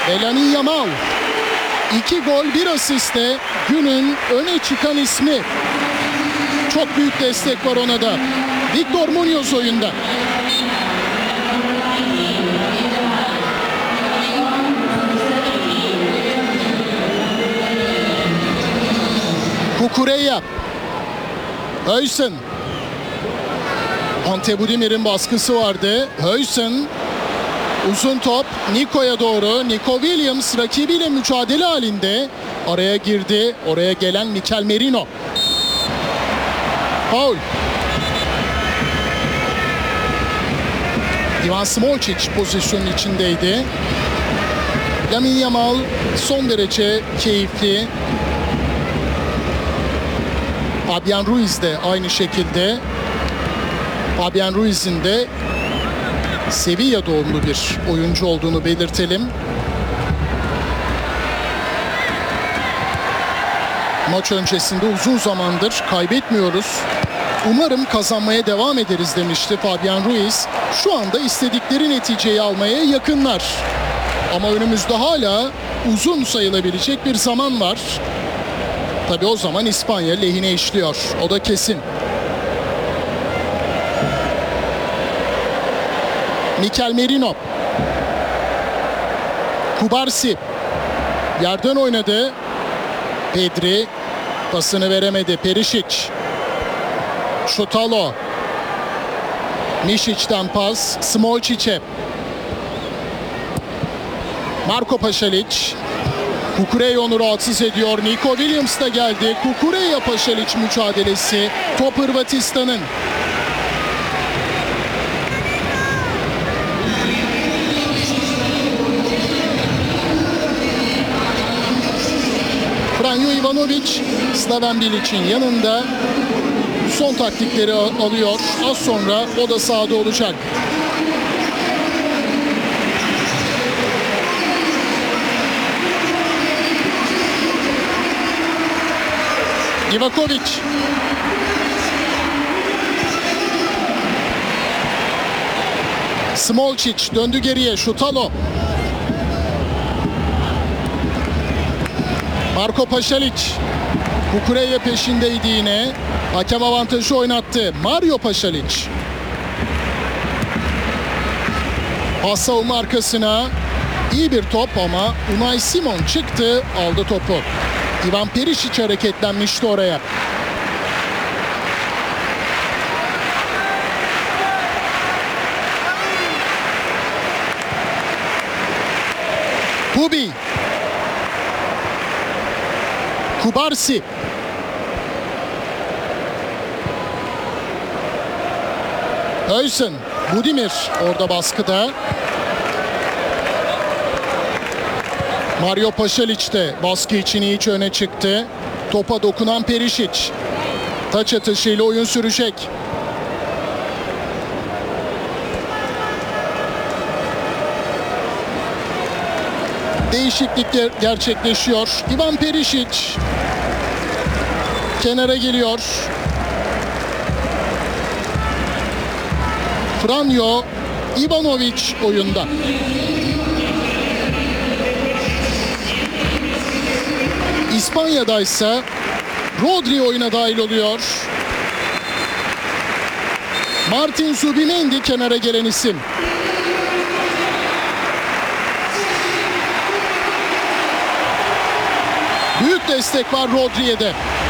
Lamine Yamal 2 gol 1 asiste günün öne çıkan ismi. Çok büyük destek var ona da. Victor Munoz oyunda. Kukureya. Höysen. Ante Budimir'in baskısı vardı. Höysen. Uzun top Nico'ya doğru. Nico Williams rakibiyle mücadele halinde. Araya girdi. Oraya gelen Mikel Merino. Faul. Ivan Smolčić pozisyonun içindeydi. Lamine Yamal son derece keyifli. Fabian Ruiz de aynı şekilde. Fabian Ruiz'in de Sevilla doğumlu bir oyuncu olduğunu belirtelim. Maç öncesinde uzun zamandır kaybetmiyoruz. Umarım kazanmaya devam ederiz demişti Fabian Ruiz. Şu anda istedikleri neticeyi almaya yakınlar. Ama önümüzde hala uzun sayılabilecek bir zaman var. Tabii o zaman İspanya lehine işliyor. O da kesin. Mikel Merino. Kubarsi. Yerden oynadı. Pedri pasını veremedi. Perisic. Şutalo. Mišic'ten pas. Smolčić'e. Marko Pašalić. Kukureya onu rahatsız ediyor. Nico Williams da geldi. Kukureya Pašalić mücadelesi. Top Hırvatistan'ın. Franjo Ivanović, Slaven Bilic'in yanında son taktikleri alıyor. Az sonra o da sahada olacak. Ivaković. Smolčić döndü geriye. Şutalo. Marko Pašalić. Kukureya peşindeydi yine. Hakem avantajı oynattı. Mario Pašalić. Pas savunma arkasına. İyi bir top ama Unai Simon çıktı, aldı topu. Ivan Perisic hareketlenmişti oraya. Kubi. Kubarsi. Höysen. Budimir orada baskıda. Mario Pašalić de baskı için iyice öne çıktı. Topa dokunan Perisic. Taç atışıyla oyun sürecek. Değişiklikler gerçekleşiyor. Ivan Perisic kenara geliyor. Franjo Ivanović oyunda. İspanya'da ise Rodri oyuna dahil oluyor. Martin Zubimendi kenara gelen isim. Büyük destek var Rodri'ye de.